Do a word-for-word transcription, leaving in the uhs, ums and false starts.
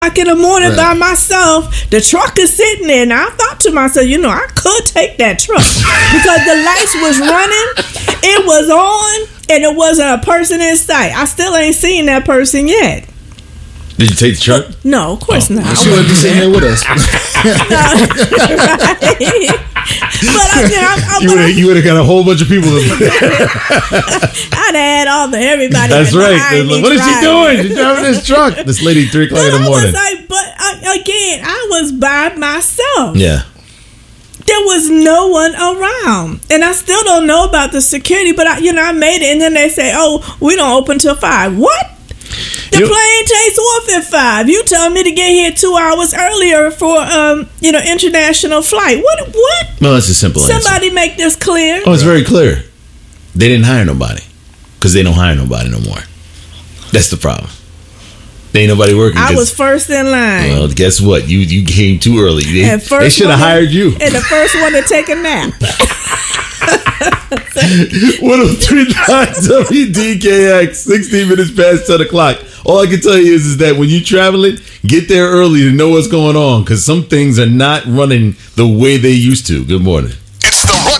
o'clock in the morning Right. by myself. The truck is sitting there, and I thought to myself, you know, I could take that truck because the lights was running, it was on, and it wasn't a person in sight. I still ain't seen that person yet. Did you take the truck? No, of course Oh. not. She wouldn't be sitting there with us. Right. But I, you know, I, I, You but would I, have you would have got a whole bunch of people. I'd had all the everybody. That's right. behind me What is she driving. doing? She's driving this truck. This lady, three o'clock in But the I morning. was like, but uh, again, I was by myself. Yeah. There was no one around, and I still don't know about the security. But I, you know, I made it, and then they say, "Oh, we don't open till five." What? The You- plane takes off at five. You told me to get here two hours earlier for, um, you know, international flight. What? What? No, that's a simple answer. Somebody make this clear. Oh, it's very clear. They didn't hire nobody because they don't hire nobody no more. That's the problem. There ain't nobody working. I 'cause- was first in line. Well, guess what? You you came too early. They, And first they should have one to- hired you. And the first one to take a nap. one oh three point nine W D K X, sixteen minutes past ten o'clock. All I can tell you is, is that when you're traveling, get there early to know what's going on because some things are not running the way they used to. Good morning.